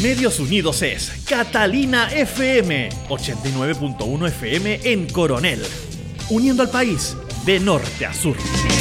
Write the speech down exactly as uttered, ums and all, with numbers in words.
Medios Unidos es Catalina F M, ochenta y nueve punto uno F M en Coronel, uniendo al país de norte a sur.